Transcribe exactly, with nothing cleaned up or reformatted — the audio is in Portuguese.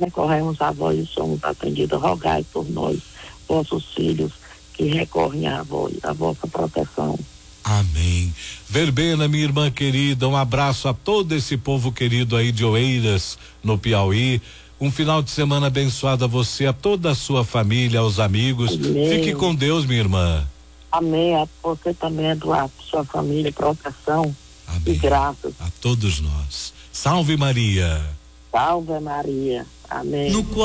recorremos a vós e somos atendidos. Rogai por nós, vossos filhos, que recorrem a vós, a vossa proteção. Amém. Verbena, minha irmã querida, um abraço a todo esse povo querido aí de Oeiras, no Piauí. Um final de semana abençoado a você, a toda a sua família, aos amigos. Amém. Fique com Deus, minha irmã. Amém. A você também, Eduardo, sua família, proteção. Amém. E graças. A todos nós. Salve Maria. Salve Maria. Amém. No